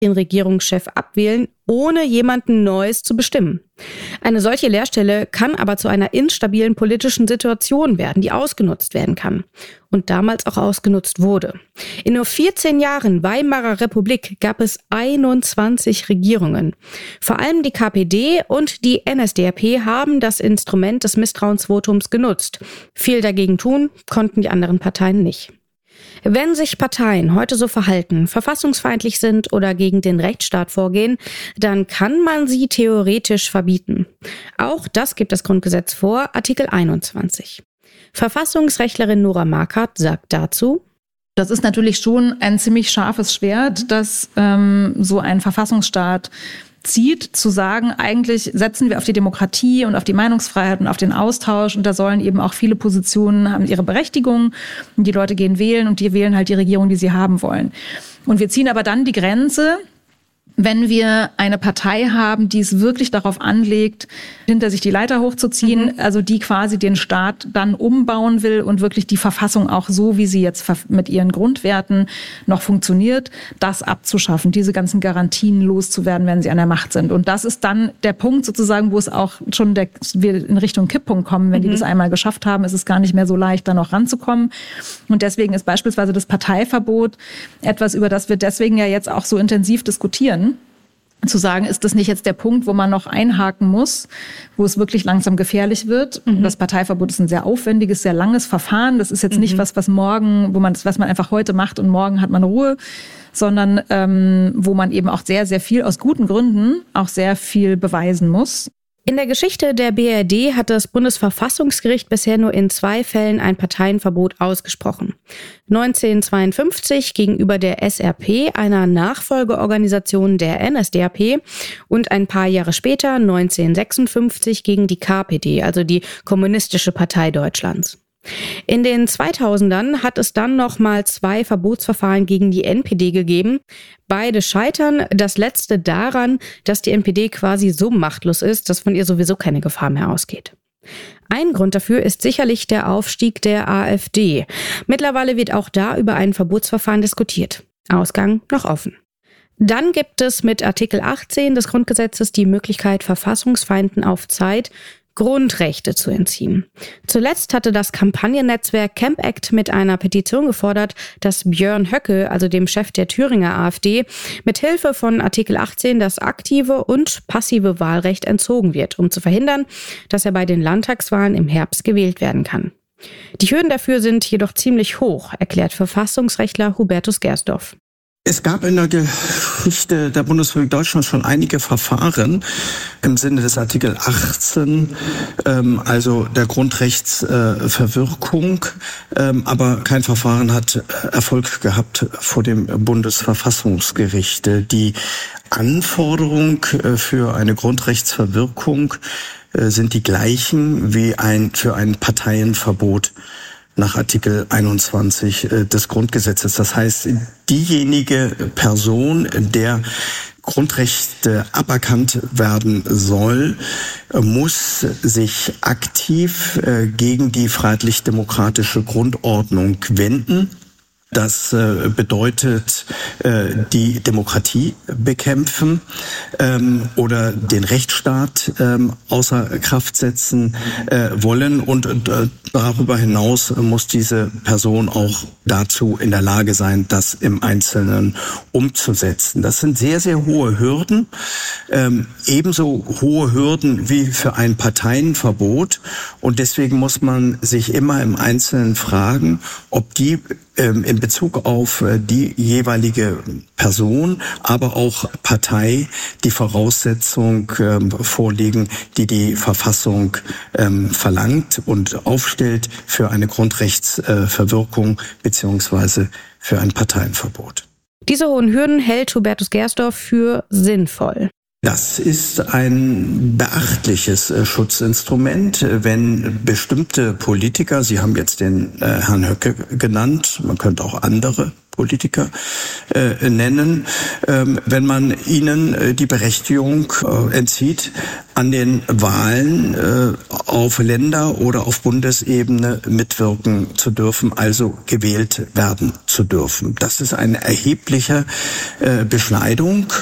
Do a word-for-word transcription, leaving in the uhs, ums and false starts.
den Regierungschef abwählen, ohne jemanden Neues zu bestimmen. Eine solche Leerstelle kann aber zu einer instabilen politischen Situation werden, die ausgenutzt werden kann und damals auch ausgenutzt wurde. In nur vierzehn Jahren Weimarer Republik gab es einundzwanzig Regierungen. Vor allem die K P D und die N S D A P haben das Instrument des Misstrauensvotums genutzt. Viel dagegen tun konnten die anderen Parteien nicht. Wenn sich Parteien heute so verhalten, verfassungsfeindlich sind oder gegen den Rechtsstaat vorgehen, dann kann man sie theoretisch verbieten. Auch das gibt das Grundgesetz vor, Artikel einundzwanzig. Verfassungsrechtlerin Nora Marquardt sagt dazu: Das ist natürlich schon ein ziemlich scharfes Schwert, dass ähm, so ein Verfassungsstaat zieht, zu sagen, eigentlich setzen wir auf die Demokratie und auf die Meinungsfreiheit und auf den Austausch und da sollen eben auch viele Positionen haben ihre Berechtigung und die Leute gehen wählen und die wählen halt die Regierung, die sie haben wollen. Und wir ziehen aber dann die Grenze, wenn wir eine Partei haben, die es wirklich darauf anlegt, hinter sich die Leiter hochzuziehen, mhm. also die quasi den Staat dann umbauen will und wirklich die Verfassung auch so, wie sie jetzt mit ihren Grundwerten noch funktioniert, das abzuschaffen, diese ganzen Garantien loszuwerden, wenn sie an der Macht sind. Und das ist dann der Punkt sozusagen, wo es auch schon der, wir in Richtung Kipppunkt kommen. Wenn mhm. die das einmal geschafft haben, ist es gar nicht mehr so leicht, da noch ranzukommen. Und deswegen ist beispielsweise das Parteiverbot etwas, über das wir deswegen ja jetzt auch so intensiv diskutieren. Zu sagen, ist das nicht jetzt der Punkt, wo man noch einhaken muss, wo es wirklich langsam gefährlich wird? Mhm. Das Parteiverbot ist ein sehr aufwendiges, sehr langes Verfahren. Das ist jetzt mhm. nicht was, was morgen, wo man, was man einfach heute macht und morgen hat man Ruhe, sondern ähm, wo man eben auch sehr, sehr viel aus guten Gründen auch sehr viel beweisen muss. In der Geschichte der B R D hat das Bundesverfassungsgericht bisher nur in zwei Fällen ein Parteienverbot ausgesprochen. neunzehnhundertzweiundfünfzig gegenüber der S R P, einer Nachfolgeorganisation der N S D A P, und ein paar Jahre später, neunzehnhundertsechsundfünfzig, gegen die K P D, also die Kommunistische Partei Deutschlands. In den zweitausendern hat es dann noch mal zwei Verbotsverfahren gegen die N P D gegeben. Beide scheitern, das letzte daran, dass die N P D quasi so machtlos ist, dass von ihr sowieso keine Gefahr mehr ausgeht. Ein Grund dafür ist sicherlich der Aufstieg der AfD. Mittlerweile wird auch da über ein Verbotsverfahren diskutiert. Ausgang noch offen. Dann gibt es mit Artikel achtzehn des Grundgesetzes die Möglichkeit, Verfassungsfeinden auf Zeit Grundrechte zu entziehen. Zuletzt hatte das Kampagnennetzwerk Camp Act mit einer Petition gefordert, dass Björn Höcke, also dem Chef der Thüringer AfD, mit Hilfe von Artikel achtzehn das aktive und passive Wahlrecht entzogen wird, um zu verhindern, dass er bei den Landtagswahlen im Herbst gewählt werden kann. Die Hürden dafür sind jedoch ziemlich hoch, erklärt Verfassungsrechtler Hubertus Gersdorf. Es gab in der Geschichte der Bundesrepublik Deutschland schon einige Verfahren im Sinne des Artikel achtzehn, ähm, also der Grundrechtsverwirkung, äh, ähm, aber kein Verfahren hat Erfolg gehabt vor dem Bundesverfassungsgericht. Die Anforderung äh, für eine Grundrechtsverwirkung äh, sind die gleichen wie ein für ein Parteienverbot nach Artikel einundzwanzig des Grundgesetzes. Das heißt, diejenige Person, der Grundrechte aberkannt werden soll, muss sich aktiv gegen die freiheitlich-demokratische Grundordnung wenden. Das äh, bedeutet, äh, die Demokratie bekämpfen ähm, oder den Rechtsstaat ähm, außer Kraft setzen äh, wollen. Und äh, darüber hinaus muss diese Person auch dazu in der Lage sein, das im Einzelnen umzusetzen. Das sind sehr, sehr hohe Hürden. Ähm, ebenso hohe Hürden wie für ein Parteienverbot. Und deswegen muss man sich immer im Einzelnen fragen, ob die ähm, in Bezug auf die jeweilige Person, aber auch Partei die Voraussetzung ähm, vorliegen, die die Verfassung ähm, verlangt und aufstellt für eine Grundrechtsverwirkung äh, beziehungsweise für ein Parteienverbot. Diese hohen Hürden hält Hubertus Gersdorf für sinnvoll. Das ist ein beachtliches äh, Schutzinstrument, wenn bestimmte Politiker, Sie haben jetzt den äh, Herrn Höcke genannt, man könnte auch andere Politiker äh, nennen, ähm, wenn man ihnen äh, die Berechtigung äh, entzieht, an den Wahlen äh, auf Länder- oder auf Bundesebene mitwirken zu dürfen, also gewählt werden zu dürfen. Das ist eine erhebliche äh, Beschneidung